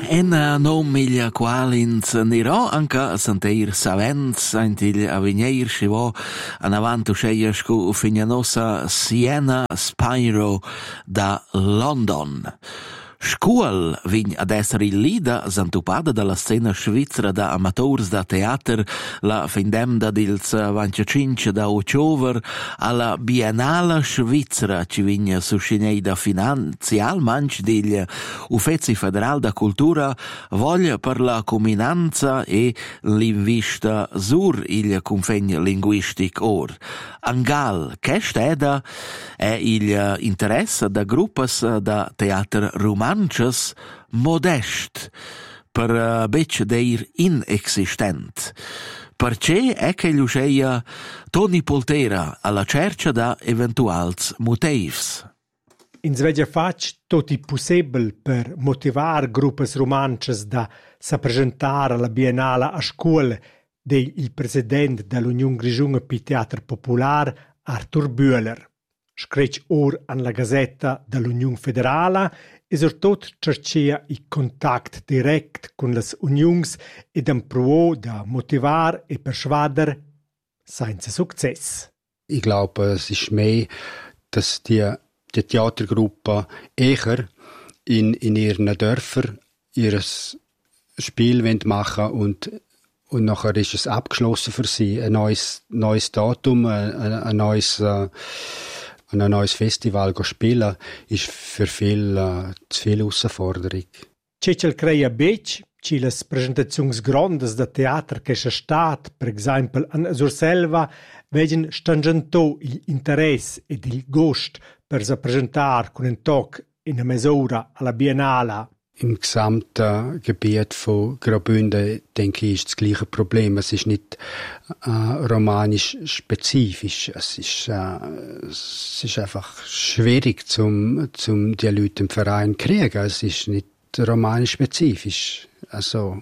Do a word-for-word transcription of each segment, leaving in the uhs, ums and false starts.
En nom il qualins nirò anche sentir savens antil avigneir scivo an avanto sceia scu fignanosa Siena Spyro da London. Scuol vign ad esser il lida santupada dalla scena svizzera da amateurs da teater la findemda dils venticinque da October alla Biennale Svizzera ci vigna suscinei da finanzial manch degli Uffizi Federal da Cultura voglia per la combinanza e l'invista sur il confegno linguistic or. Angal, che steda è il interesse da gruppas da teater romances modest per uh, bec deir inexistent. Perché è che l'usceia Toni Poltera alla cerca da eventuals motives. In svegia fac toti possibile per motivar gruppas romances da s'appresentare alla Biennale a scuola del il presidente dell'Unione Grigiunga pi Teatro Popular Artur Bühler. Screc or an la Gazzetta dell'Unione Federale e sortot cercia i contact direct con las unions ed en pro da motivar e persuader senza success. Ich glaube, es ist mehr, dass die, die Theatergruppe eher in, in ihren Dörfern ihr Spiel machen und und nachher ist es abgeschlossen für sie. Ein neues, neues Datum, ein, ein neues, äh, ein neues Festival go spielen, ist für viel, äh, zu viel Herausforderung. Cecil crea bec, ci las presentazions grandes da teater che c'è stat, per esempio, an Surselva, vegen stangento il interesse ed il gust per se presentar con un toc in una misura alla Biennale. Im gesamten Gebiet von Graubünden, denke ich, ist das gleiche Problem. Es ist nicht äh, romanisch spezifisch. Es ist, äh, es ist einfach schwierig, zum, zum die Leute im Verein zu kriegen. Es ist nicht romanisch spezifisch. Also,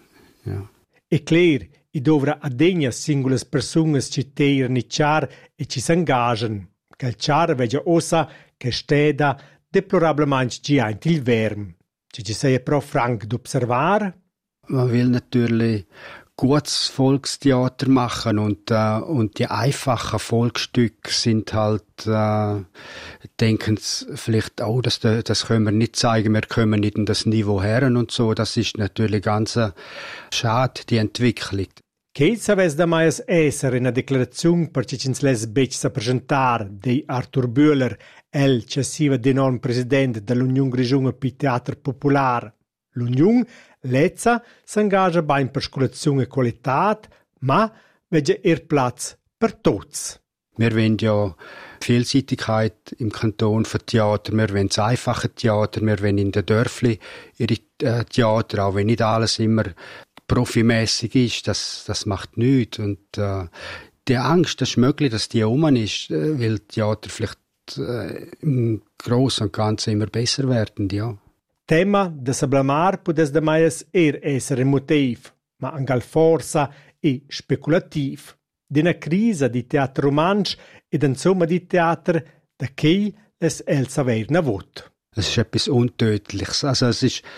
ja. È chiaro, i dovra adegna singulas personas ci teir ni char e ci s'engagen. Che il char vegia ossa che steda deplorablemente giant il verm. Ci sei pro frank d'observar? Man will natürlich gutes Volkstheater machen und, äh, und die einfachen Volksstücke sind halt, äh, denken vielleicht, oh, das, das können wir nicht zeigen, wir kommen nicht in das Niveau her und so. Das ist natürlich ganz äh, schade, die Entwicklung. Che saves da mais essere una declarazione per ci cins les bec sa presentar di Artur Bühler, el cessiva d'enorm president dell'Unione Grigiunga pi Teatro Popular. L'Unione, lezza, s'engagia bain per scolazione e qualitat, ma vege er Platz per tots. Wir wollen ja Vielseitigkeit im Kanton für Theater, wir wollen das einfache Theater, wir wollen in den Dörfli ihre äh, Theater, auch wenn nicht alles immer profimässig ist, das, das macht nichts. Und äh, die Angst, das ist möglich, dass die um ist, äh, weil Theater vielleicht äh, im Großen und Ganzen immer besser werden, ja. Tema de sablamar podes de maies er essere motiv, ma angal forza e speculativ. D'una crisa di teatro romansch ed insomma di teater da chei es el saver na vot. Es ist etwas Untödliches. Also es ist,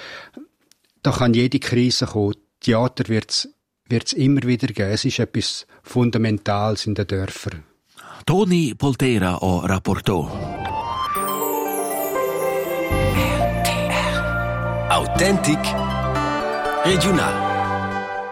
da kann jede Krise kommen. Theater wird's, wird's immer wieder geben. Es ist etwas Fundamentales in den Dörfern. Toni Poltera o rapportò. R T R Authentic Regional.